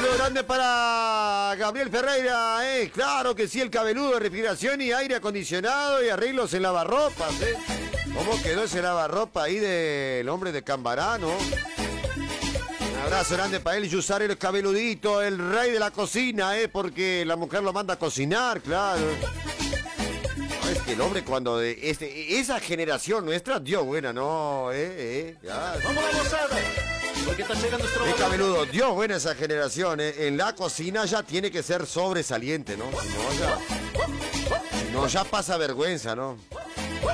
Saludo grande para Gabriel Ferreira, claro que sí, el cabeludo de refrigeración y aire acondicionado y arreglos en lavarropas, ¿Cómo quedó ese lavarropa ahí del hombre de Cambarano? Un abrazo grande para él, Yusar el cabeludito, el rey de la cocina, porque la mujer lo manda a cocinar, claro. No, es que el hombre cuando esa generación nuestra, Dios buena, no, ya. Vamos a gozar, porque está llegando nuestro El cabeludo, Dios buena esa generación, en la cocina ya tiene que ser sobresaliente, ¿no? Si no, ya pasa vergüenza, ¿no?